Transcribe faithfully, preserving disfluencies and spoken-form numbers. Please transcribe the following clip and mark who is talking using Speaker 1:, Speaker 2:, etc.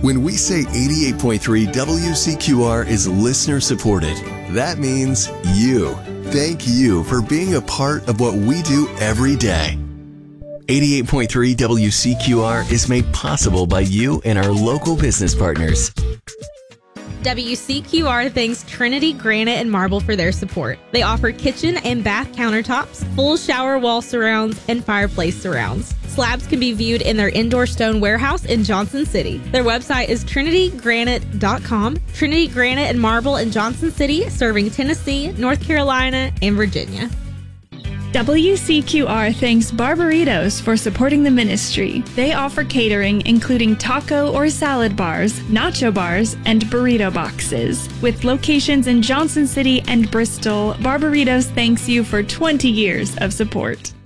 Speaker 1: When we say eighty-eight point three W C Q R is listener supported, that means you. Thank you for being a part of what we do every day. eighty-eight point three W C Q R is made possible by you and our local business partners.
Speaker 2: W C Q R thanks Trinity Granite and Marble for their support. They offer kitchen and bath countertops, full shower wall surrounds, and fireplace surrounds. Slabs can be viewed in their indoor stone warehouse in Johnson City. Their website is trinity granite dot com. Trinity Granite and Marble in Johnson City, serving Tennessee, North Carolina, and Virginia.
Speaker 3: W C Q R thanks Barberitos for supporting the ministry. They offer catering including taco or salad bars, nacho bars, and burrito boxes. With locations in Johnson City and Bristol, Barberitos thanks you for twenty years of support.